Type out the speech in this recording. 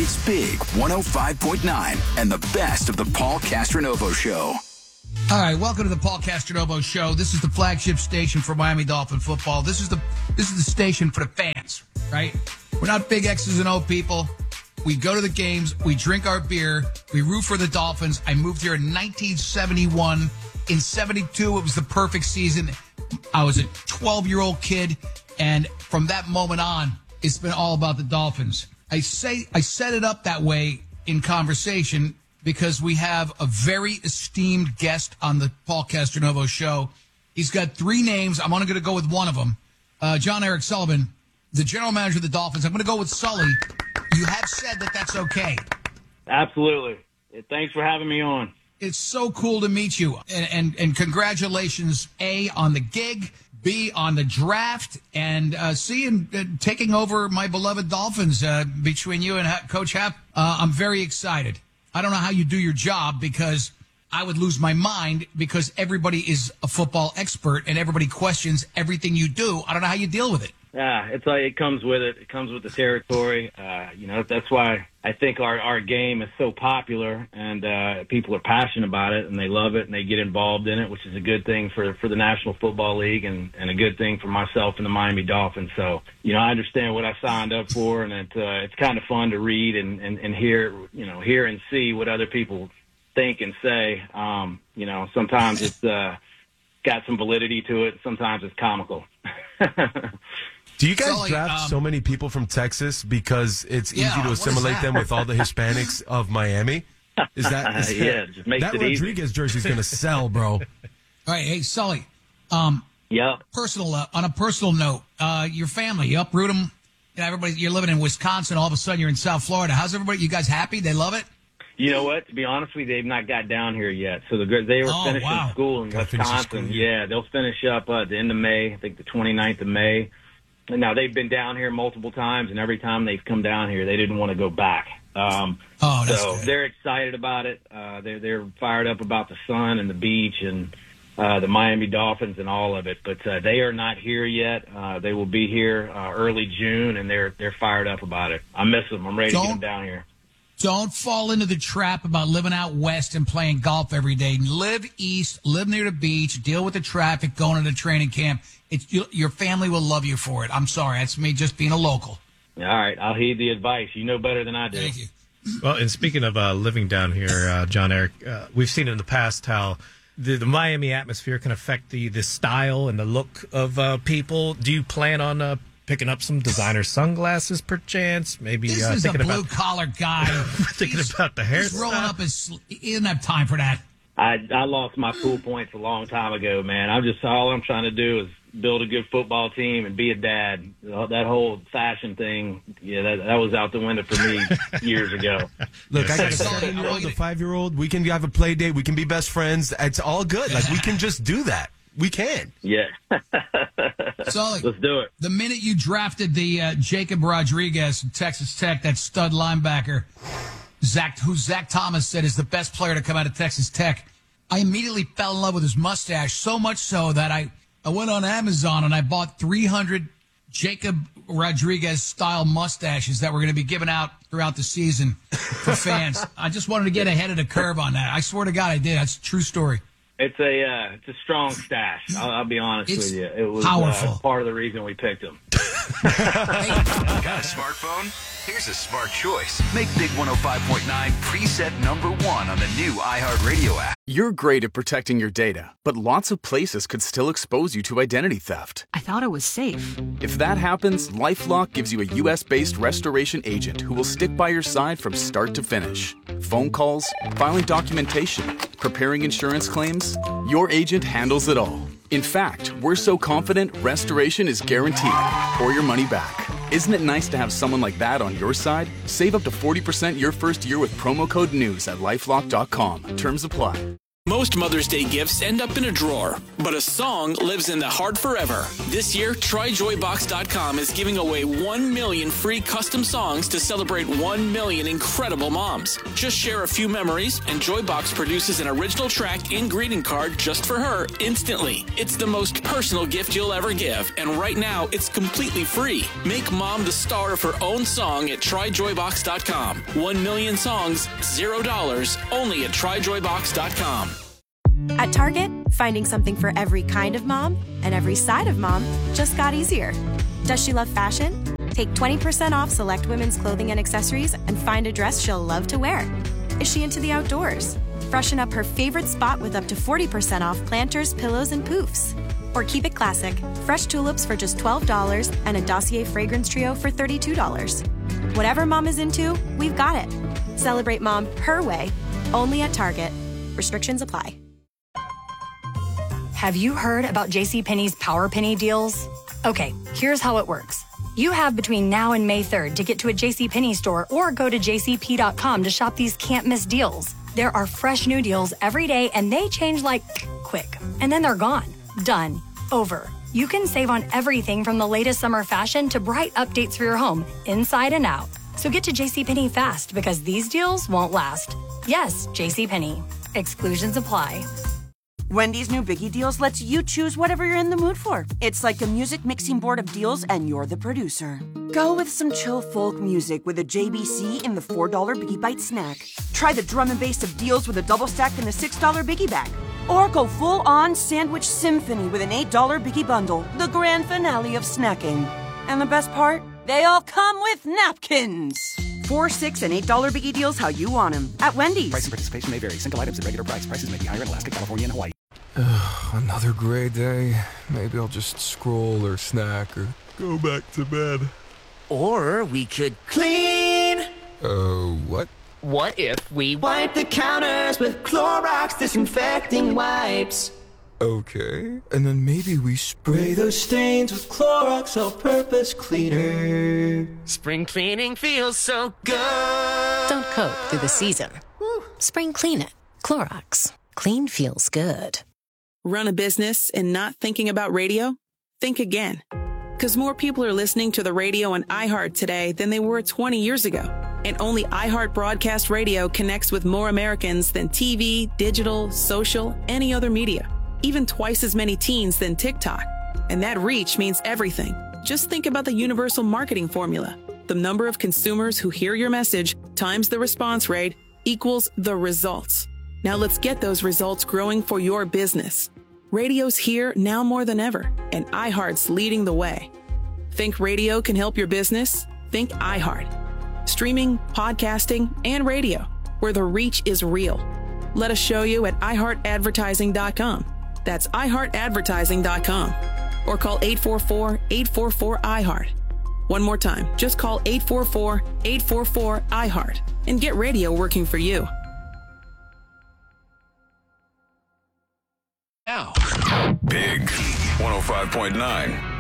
It's Big 105.9 and the best of the Paul Castronovo Show. All right, welcome to the Paul Castronovo Show. This is the flagship station for Miami Dolphin football. This is the station for the fans, right? We're not big X's and O people. We go to the games, we drink our beer, we root for the Dolphins. I moved here in 1971. In 72, it was the perfect season. I was a 12-year-old kid, and from that moment on, it's been all about the Dolphins. I set it up that way in conversation because we have a very esteemed guest on the Paul Castronovo Show. He's got three names. I'm only going to go with one of them. John Eric Sullivan, the general manager of the Dolphins. I'm going to go with Sully. You have said that that's okay. Absolutely. Thanks for having me on. It's so cool to meet you. And congratulations, A, on the gig, B, on the draft, and C, in taking over my beloved Dolphins between you and Coach Happ. I'm very excited. I don't know how you do your job because I would lose my mind because everybody is a football expert and everybody questions everything you do. I don't know how you deal with it. Yeah, it's like it comes with it. It comes with the territory. That's why I think our game is so popular and people are passionate about it and they love it and they get involved in it, which is a good thing for the National Football League and a good thing for myself and the Miami Dolphins. So, I understand what I signed up for, and it's kind of fun to read and hear and see what other people think and say. Sometimes it's got some validity to it. Sometimes it's comical. Do you guys draft so many people from Texas because it's easy to assimilate them with all the Hispanics of Miami? Is that just makes that it Rodriguez easy. jersey's going to sell, bro? All right, hey Sully. Yeah. On a personal note, your family, you uproot them. Everybody, you're living in Wisconsin. All of a sudden, you're in South Florida. How's everybody? You guys happy? They love it. You know what? To be honest with you, they've not got down here yet. So they were finishing school in Wisconsin. Yeah, they'll finish up at the end of May. I think the 29th of May. And now they've been down here multiple times, and every time they've come down here, they didn't want to go back. That's so good. They're excited about it. They're fired up about the sun and the beach and the Miami Dolphins and all of it. But they are not here yet. They will be here early June, and they're fired up about it. I miss them. I'm ready to get them down here. Don't fall into the trap about living out west and playing golf every day. Live east, live near the beach, deal with the traffic, going to the training camp. Your family will love you for it. I'm sorry. That's me just being a local. All right. I'll heed the advice. You know better than I do. Thank you. Well, and speaking of living down here, John Eric, we've seen in the past how the Miami atmosphere can affect the style and the look of people. Do you plan on picking up some designer sunglasses, perchance? Maybe this is a blue-collar guy. Thinking about the hair. He's rolling up he doesn't have time for that. I lost my pool points a long time ago, man. All I'm trying to do is build a good football team and be a dad. That whole fashion thing, that was out the window for me years ago. Look, I got a 7-year-old, a 5-year-old. We can have a play date. We can be best friends. It's all good. Like, we can just do that. We can. Yeah. Sully, let's do it. The minute you drafted the Jacob Rodriguez from Texas Tech, that stud linebacker, who Zach Thomas said is the best player to come out of Texas Tech, I immediately fell in love with his mustache, so much so that I went on Amazon and I bought 300 Jacob Rodriguez-style mustaches that were going to be given out throughout the season for fans. I just wanted to get ahead of the curve on that. I swear to God I did. That's a true story. It's a strong stash. I'll be honest with you. It was powerful. Part of the reason we picked him. Got a smartphone? Here's a smart choice. Make Big 105.9 preset number 1 on the new iHeartRadio app. You're great at protecting your data, but lots of places could still expose you to identity theft. I thought it was safe. If that happens, LifeLock gives you a U.S.-based restoration agent who will stick by your side from start to finish. Phone calls, filing documentation, preparing insurance claims, your agent handles it all. In fact, we're so confident restoration is guaranteed or your money back. Isn't it nice to have someone like that on your side? Save up to 40% your first year with promo code NEWS at LifeLock.com. Terms apply. Most Mother's Day gifts end up in a drawer, but a song lives in the heart forever. This year, TryJoyBox.com is giving away 1 million free custom songs to celebrate 1 million incredible moms. Just share a few memories, and Joybox produces an original track and greeting card just for her instantly. It's the most personal gift you'll ever give, and right now, it's completely free. Make mom the star of her own song at TryJoyBox.com. 1 million songs, $0, only at TryJoyBox.com. At Target, finding something for every kind of mom and every side of mom just got easier. Does she love fashion? Take 20% off select women's clothing and accessories and find a dress she'll love to wear. Is she into the outdoors? Freshen up her favorite spot with up to 40% off planters, pillows, and poofs. Or keep it classic, fresh tulips for just $12 and a Dossier fragrance trio for $32. Whatever mom is into, we've got it. Celebrate mom her way, only at Target. Restrictions apply. Have you heard about JCPenney's Power Penny deals? Okay, here's how it works. You have between now and May 3rd to get to a JCPenney store or go to jcp.com to shop these can't-miss deals. There are fresh new deals every day, and they change like quick. And then they're gone. Done. Over. You can save on everything from the latest summer fashion to bright updates for your home, inside and out. So get to JCPenney fast, because these deals won't last. Yes, JCPenney. Exclusions apply. Wendy's new Biggie Deals lets you choose whatever you're in the mood for. It's like a music mixing board of deals, and you're the producer. Go with some chill folk music with a JBC in the $4 Biggie Bite snack. Try the drum and bass of deals with a double stack in the $6 Biggie bag. Or go full-on sandwich symphony with an $8 Biggie bundle, the grand finale of snacking. And the best part? They all come with napkins. $4, $6, and $8 Biggie Deals how you want them at Wendy's. Price and participation may vary. Single items at regular price. Prices may be higher in Alaska, California, and Hawaii. Another gray day. Maybe I'll just scroll or snack or go back to bed. Or we could clean. What? What if we wipe the counters with Clorox disinfecting wipes? Okay. And then maybe we spray those stains with Clorox all-purpose cleaner. Spring cleaning feels so good. Don't coat through the season. Spring clean it. Clorox. Clean feels good. Run a business and not thinking about radio? Think again. Because more people are listening to the radio on iHeart today than they were 20 years ago. And only iHeart Broadcast Radio connects with more Americans than TV, digital, social, any other media. Even twice as many teens than TikTok. And that reach means everything. Just think about the universal marketing formula. The number of consumers who hear your message times the response rate equals the results. Now let's get those results growing for your business. Radio's here now more than ever, and iHeart's leading the way. Think radio can help your business? Think iHeart. Streaming, podcasting, and radio, where the reach is real. Let us show you at iHeartAdvertising.com. That's iHeartAdvertising.com. Or call 844-844-iHeart. One more time, just call 844-844-iHeart and get radio working for you. Now, Big 105.9.